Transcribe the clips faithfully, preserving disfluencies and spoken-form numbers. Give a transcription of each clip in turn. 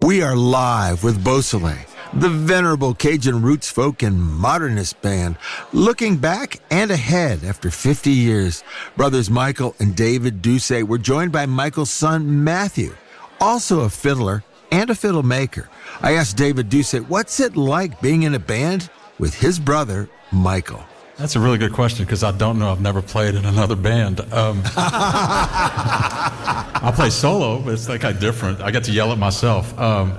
We are live with Beausoleil, the venerable Cajun roots folk and modernist band, looking back and ahead after fifty years. Brothers Michael and David Doucet were joined by Michael's son, Matthew, also a fiddler and a fiddle maker. I asked David Doucet, what's it like being in a band with his brother, Michael? That's a really good question because I don't know. I've never played in another band. Um, I play solo, but it's like kind of different. I get to yell at myself. Um,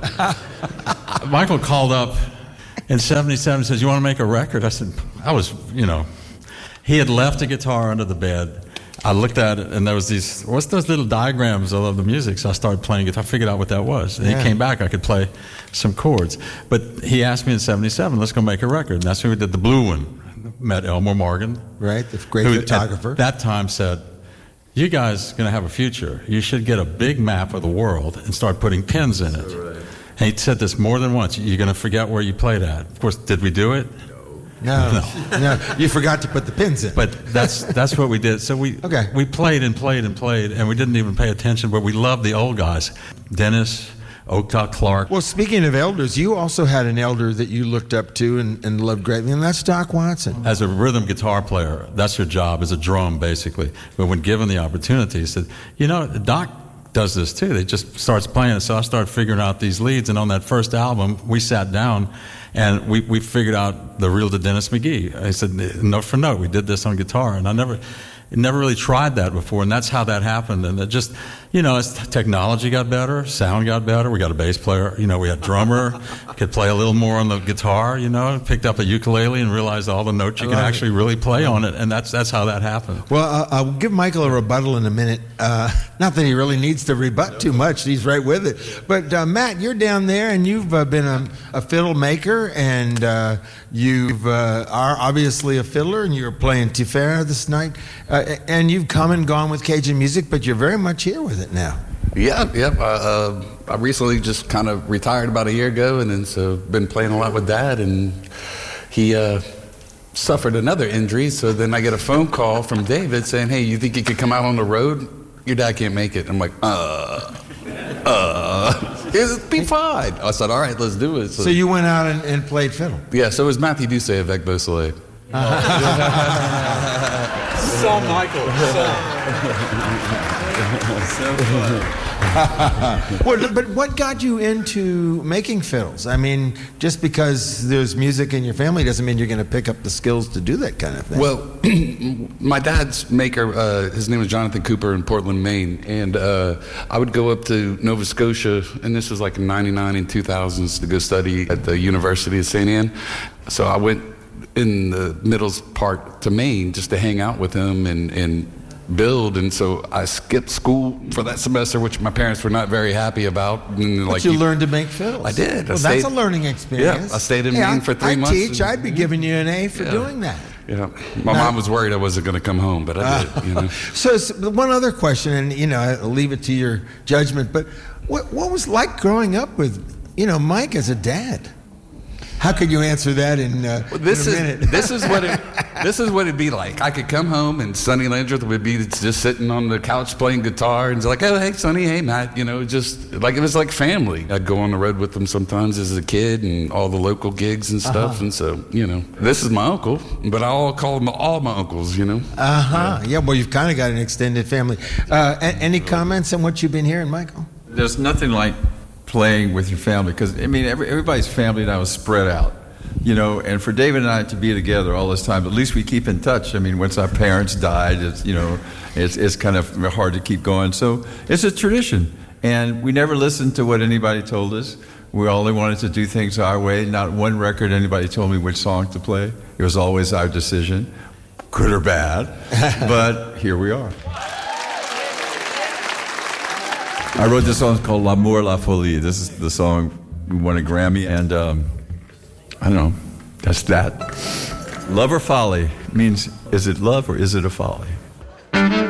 Michael called up in seventy-seven and says, you want to make a record? I said, I was, you know, he had left a guitar under the bed. I looked at it, and there was these, what's those little diagrams of the music? So I started playing guitar, figured out what that was. And yeah. He came back, I could play some chords. But he asked me in seventy-seven, let's go make a record. And that's when we did the blue one. Met Elmore Morgan. Right, the great who photographer. At that time said, you guys are going to have a future. You should get a big map of the world and start putting pins in it. Right. And he said this more than once. You're going to forget where you played at. Of course, did we do it? No. No. No. You forgot to put the pins in. But that's that's what we did. So we okay. we played and played and played, and we didn't even pay attention, but we loved the old guys. Dennis, Oakdale Clark. Well, speaking of elders, you also had an elder that you looked up to and, and loved greatly, and that's Doc Watson. As a rhythm guitar player, that's your job, as a drum, basically. But when given the opportunity, he said, you know, Doc does this too. He just starts playing it. So I started figuring out these leads, and on that first album, we sat down, and we, we figured out the reel to Dennis McGee. I said, note for note, we did this on guitar, and I never... Never really tried that before, and that's how that happened. And it just, you know, as technology got better, sound got better, we got a bass player, you know, we had a drummer, could play a little more on the guitar, you know, picked up a ukulele and realized all the notes you can actually it. really play on it, and that's that's how that happened. Well, uh, I'll give Michael a rebuttal in a minute. Uh, not that he really needs to rebut too much, he's right with it. But uh, Matt, you're down there, and you've uh, been a, a fiddle maker, and uh, you uh, are obviously a fiddler, and you're playing Tiferet this night. Uh, And you've come and gone with Cajun music, but you're very much here with it now. Yeah, yep. I, uh, I recently just kind of retired about a year ago, and then so been playing a lot with Dad, and he uh, suffered another injury. So then I get a phone call from David saying, "Hey, you think you could come out on the road? Your dad can't make it." I'm like, uh, uh, it'll be fine. I said, "All right, let's do it." So, so you went out and, and played fiddle. Yeah. So it was Matthew Doucet avec Beausoleil. Son Michael. Son. So fun. Well, but what got you into making fiddles? I mean, just because there's music in your family doesn't mean you're going to pick up the skills to do that kind of thing. Well, my dad's maker, uh, his name was Jonathan Cooper in Portland, Maine, and uh, I would go up to Nova Scotia, and this was like in ninety-nine and two thousands, to go study at the University of Saint Anne. So I went in the middle part to Maine just to hang out with him and, and build, and so I skipped school for that semester, which my parents were not very happy about. And but like you, you learned to make fiddles. I did. Well, I that's stayed, a learning experience. Yeah, I stayed in hey, Maine I, for three I'd months. teach. And, I'd be giving you an A for yeah. doing that. Yeah, my now, mom was worried I wasn't going to come home, but I did. Uh, you know. So, so one other question, and you know, I'll leave it to your judgment. But what what was it like growing up with, you know, Mike as a dad? How could you answer that in, uh, well, this in a is, minute? this is what it this is what it'd be like. I could come home and Sonny Landreth would be just sitting on the couch playing guitar, and it's like, oh, hey, Sonny, hey, Matt, you know, just like it was like family. I'd go on the road with them sometimes as a kid, and all the local gigs and stuff. Uh-huh. And so, you know, this is my uncle, but I all call them all my uncles, you know. Uh huh. Yeah. yeah. Well, you've kind of got an extended family. Uh, a- any comments on what you've been hearing, Michael? There's nothing like playing with your family, because I mean every, everybody's family now is spread out, you know, and for David and I to be together all this time, at least we keep in touch. I mean, once our parents died, it's, you know, it's, it's kind of hard to keep going. So it's a tradition, and we never listened to what anybody told us. We only wanted to do things our way. Not one record anybody told me which song to play. It was always our decision, good or bad, but here we are. I wrote this song called L'amour, la folie. This is the song we won a Grammy, and um, I don't know, that's that. Love or folly means, is it love or is it a folly?